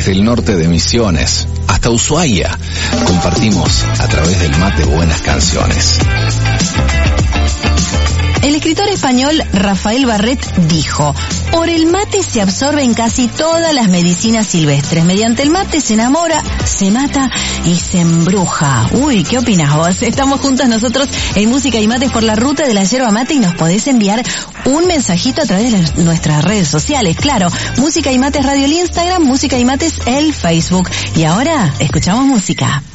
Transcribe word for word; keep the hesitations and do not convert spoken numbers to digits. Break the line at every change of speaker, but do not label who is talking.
desde el norte de Misiones hasta Ushuaia, compartimos a través del mate buenas canciones.
El escritor español Rafael Barret dijo: por el mate se absorben casi todas las medicinas silvestres. Mediante el mate se enamora, se mata y se embruja. Uy, ¿qué opinas vos? Estamos juntos nosotros en Música y Mates por la ruta de la yerba mate y nos podés enviar un mensajito a través de las, nuestras redes sociales. Claro, Música y Mates Radio el Instagram, Música y Mates el Facebook. Y ahora escuchamos música.